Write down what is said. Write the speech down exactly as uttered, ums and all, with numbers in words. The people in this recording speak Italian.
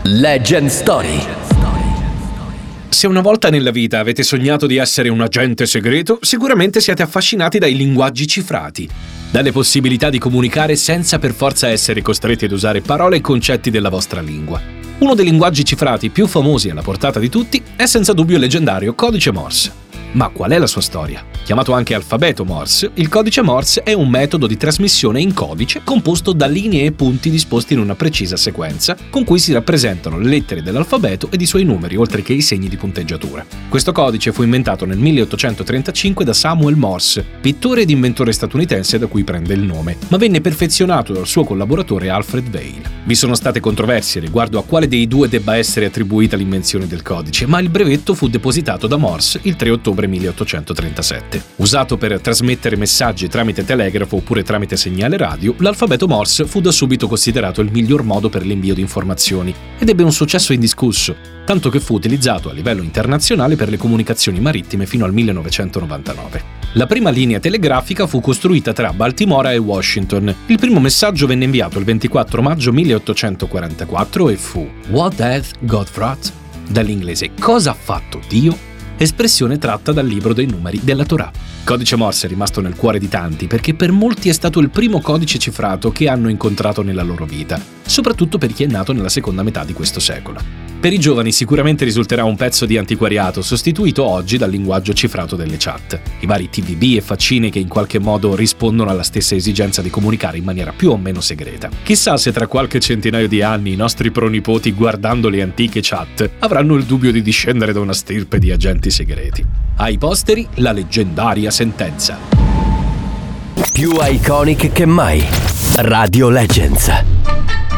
Legend Story. Se una volta nella vita avete sognato di essere un agente segreto, sicuramente siete affascinati dai linguaggi cifrati, dalle possibilità di comunicare senza per forza essere costretti ad usare parole e concetti della vostra lingua. Uno dei linguaggi cifrati più famosi e alla portata di tutti è senza dubbio il leggendario codice Morse. Ma qual è la sua storia? Chiamato anche alfabeto Morse, il codice Morse è un metodo di trasmissione in codice composto da linee e punti disposti in una precisa sequenza, con cui si rappresentano le lettere dell'alfabeto ed i suoi numeri, oltre che i segni di punteggiatura. Questo codice fu inventato nel milleottocentotrentacinque da Samuel Morse, pittore ed inventore statunitense da cui prende il nome, ma venne perfezionato dal suo collaboratore Alfred Vail. Vi sono state controversie riguardo a quale dei due debba essere attribuita l'invenzione del codice, ma il brevetto fu depositato da Morse il tre ottobre milleottocentotrentasette. Usato per trasmettere messaggi tramite telegrafo oppure tramite segnale radio, l'alfabeto Morse fu da subito considerato il miglior modo per l'invio di informazioni ed ebbe un successo indiscusso, tanto che fu utilizzato a livello internazionale per le comunicazioni marittime fino al millenovecentonovantanove. La prima linea telegrafica fu costruita tra Baltimora e Washington. Il primo messaggio venne inviato il ventiquattro maggio milleottocentoquarantaquattro e fu "What hath God wrought?", dall'inglese "Cosa ha fatto Dio?", espressione tratta dal libro dei numeri della Torah. Il codice Morse è rimasto nel cuore di tanti perché per molti è stato il primo codice cifrato che hanno incontrato nella loro vita, soprattutto per chi è nato nella seconda metà di questo secolo. Per i giovani sicuramente risulterà un pezzo di antiquariato sostituito oggi dal linguaggio cifrato delle chat, i vari T V B e faccine che in qualche modo rispondono alla stessa esigenza di comunicare in maniera più o meno segreta. Chissà se tra qualche centinaio di anni i nostri pronipoti, guardando le antiche chat, avranno il dubbio di discendere da una stirpe di agenti segreti. Ai posteri, la leggendaria sentenza. Più iconic che mai. Radio Legends.